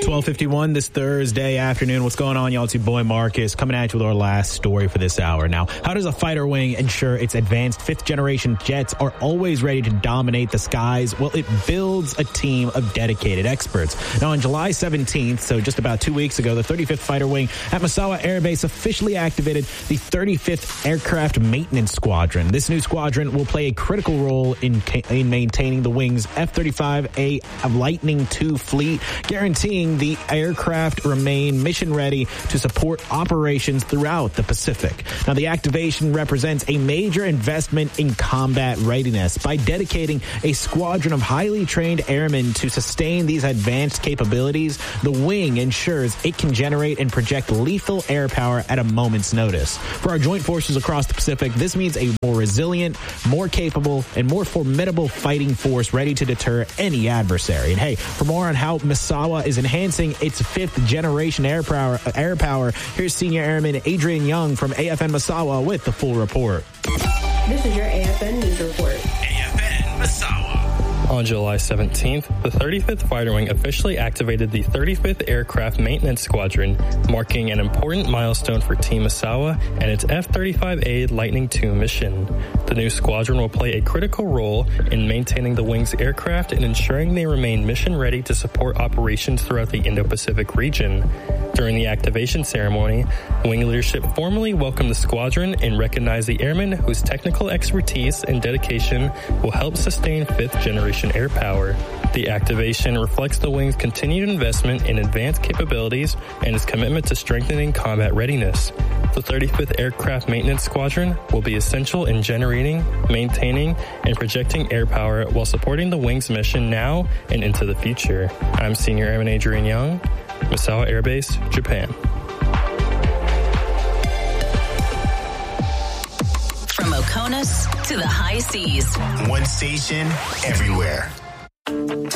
12:51 this Thursday afternoon. What's going on, y'all? It's your boy Marcus coming at you with our last story for this hour. Now, how does a fighter wing ensure its advanced fifth-generation jets are always ready to dominate the skies? Well, it builds a team of dedicated experts. Now, on July 17th, so just about 2 weeks ago, the 35th Fighter Wing at Misawa Air Base officially activated the 35th Aircraft Maintenance Squadron. This new squadron will play a critical role in maintaining the wing's F-35A Lightning II fleet, guaranteeing the aircraft remain mission ready to support operations throughout the Pacific. Now, the activation represents a major investment in combat readiness. By dedicating a squadron of highly trained airmen to sustain these advanced capabilities, the wing ensures it can generate and project lethal air power at a moment's notice. For our joint forces across the Pacific, this means a more resilient, more capable, and more formidable fighting force ready to deter any adversary. And hey, for more on how Misawa is enhancing its fifth-generation air power, here's Senior Airman Adrian Young from AFN Misawa with the full report. This is your AFN News Report. AFN Misawa. On July 17th, the 35th Fighter Wing officially activated the 35th Aircraft Maintenance Squadron, marking an important milestone for Team Misawa and its F-35A Lightning II mission. The new squadron will play a critical role in maintaining the wing's aircraft and ensuring they remain mission-ready to support operations throughout the Indo-Pacific region. During the activation ceremony, wing leadership formally welcomed the squadron and recognized the airmen whose technical expertise and dedication will help sustain fifth-generation air power. The activation reflects the wing's continued investment in advanced capabilities and its commitment to strengthening combat readiness. The 35th Aircraft Maintenance Squadron will be essential in generating, maintaining, and projecting air power while supporting the wing's mission now and into the future. I'm Senior Airman Adrian Young, Misawa Air Base, Japan. From Oconus to the high seas. One station, everywhere.